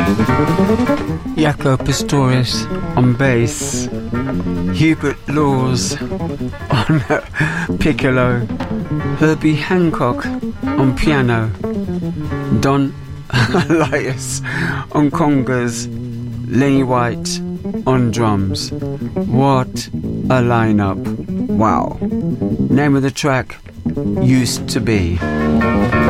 Jaco Pastorius on bass, Hubert Laws on piccolo, Herbie Hancock on piano, Don Elias on congas, Lenny White on drums. What a lineup. Wow. Name of the track, Used to Be.